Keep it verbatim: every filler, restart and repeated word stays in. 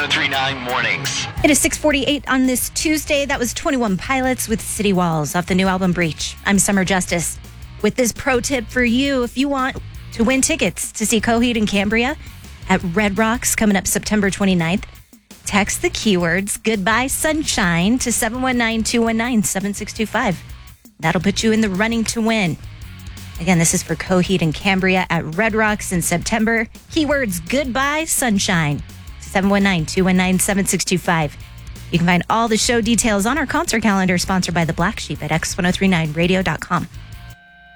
three point nine Mornings. It is six forty-eight on this Tuesday. That was twenty-one Pilots with City Walls off the new album Breach. I'm Summer Justice with this pro tip for you. If you want to win tickets to see Coheed and Cambria at Red Rocks coming up September twenty-ninth, text the keywords Goodbye Sunshine to seven one nine, two one nine, seven six two five. That'll put you in the running to win. Again, this is for Coheed and Cambria at Red Rocks in September. Keywords Goodbye Sunshine to seven one nine, two one nine, seven six two five. You can find all the show details on our concert calendar sponsored by The Black Sheep at x ten thirty-nine radio dot com.